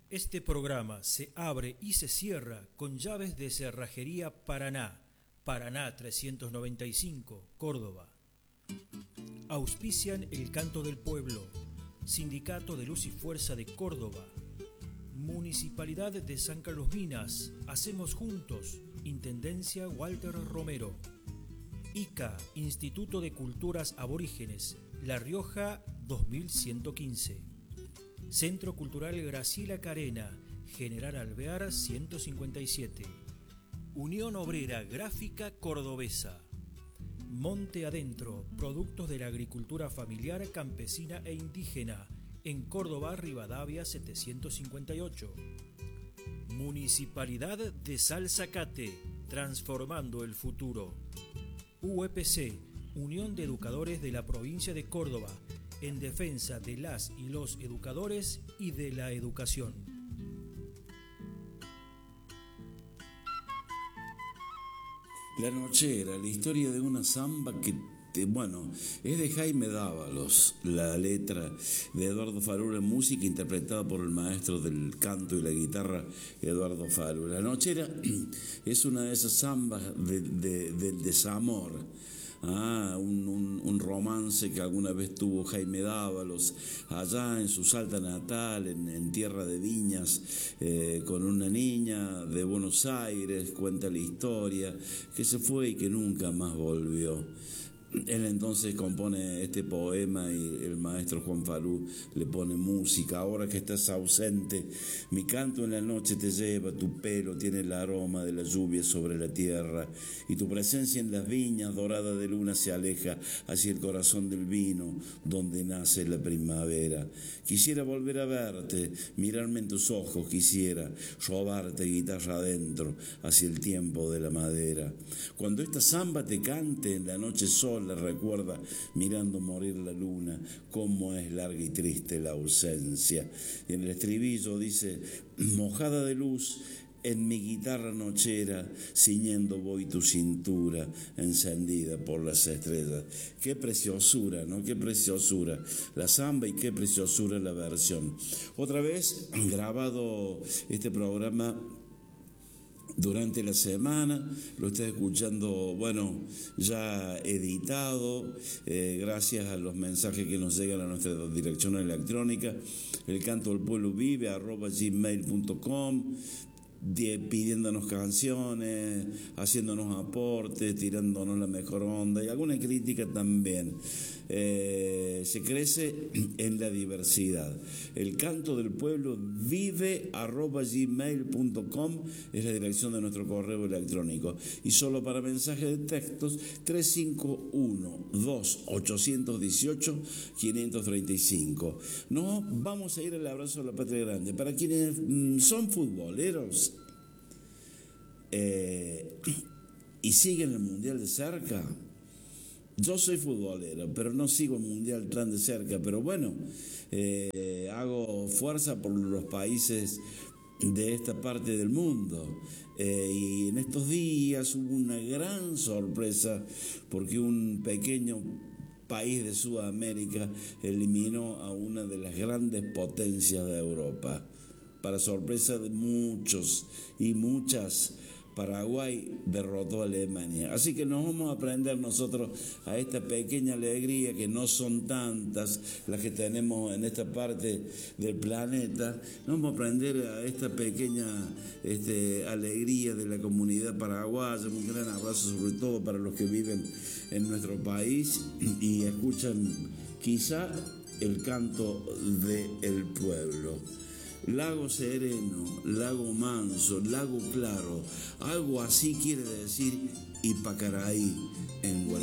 Este programa se abre y se cierra con llaves de Cerrajería Paraná, Paraná 395, Córdoba. Auspician El Canto del Pueblo, Sindicato de Luz y Fuerza de Córdoba, Municipalidad de San Carlos Minas, Hacemos Juntos, Intendencia Walter Romero. ICA, Instituto de Culturas Aborígenes, La Rioja 2115. Centro Cultural Graciela Carena, General Alvear 157. Unión Obrera Gráfica Cordobesa. Monte Adentro, productos de la agricultura familiar, campesina e indígena, en Córdoba, Rivadavia 758. Municipalidad de Salzacate, transformando el futuro. UEPC, Unión de Educadores de la Provincia de Córdoba, en defensa de las y los educadores y de la educación. La Nochera, la historia de una samba que, es de Jaime Dávalos, la letra de Eduardo Falú, música interpretada por el maestro del canto y la guitarra, Eduardo Falú. La Nochera es una de esas zambas del desamor. Un romance que alguna vez tuvo Jaime Dávalos allá en su Salta natal, en tierra de viñas, con una niña de Buenos Aires. Cuenta la historia que se fue y que nunca más volvió. Él entonces compone este poema y el maestro Juan Falú le pone música. Ahora que estás ausente, mi canto en la noche te lleva, tu pelo tiene el aroma de la lluvia sobre la tierra y tu presencia en las viñas dorada de luna se aleja hacia el corazón del vino donde nace la primavera. Quisiera volver a verte, mirarme en tus ojos, quisiera robarte guitarra adentro hacia el tiempo de la madera. Cuando esta samba te cante en la noche sola, recuerda, mirando morir la luna, cómo es larga y triste la ausencia. Y en el estribillo dice: mojada de luz en mi guitarra nochera, ciñendo voy tu cintura, encendida por las estrellas. Qué preciosura, ¿no? Qué preciosura la samba y qué preciosura la versión. Otra vez grabado este programa durante la semana, lo está escuchando, ya editado, gracias a los mensajes que nos llegan a nuestra dirección electrónica, elcantodelpueblovive@gmail.com, pidiéndonos canciones, haciéndonos aportes, tirándonos la mejor onda y alguna crítica también. Se crece en la diversidad. El canto del pueblo vive @gmail.com es la dirección de nuestro correo electrónico. Y solo para mensajes de textos 351-2818-535. No, vamos a ir al abrazo a la patria grande. Para quienes son futboleros y siguen el mundial de cerca. Yo soy futbolero, pero no sigo el mundial tan de cerca, pero hago fuerza por los países de esta parte del mundo, y en estos días hubo una gran sorpresa porque un pequeño país de Sudamérica eliminó a una de las grandes potencias de Europa. Para sorpresa de muchos y muchas, Paraguay derrotó a Alemania. Así que nos vamos a aprender nosotros a esta pequeña alegría, que no son tantas las que tenemos en esta parte del planeta. Nos vamos a aprender a esta pequeña alegría de la comunidad paraguaya. Un gran abrazo sobre todo para los que viven en nuestro país y escuchan quizá el canto del pueblo. Lago sereno, lago manso, lago claro, algo así quiere decir Ipacaraí en guaraní.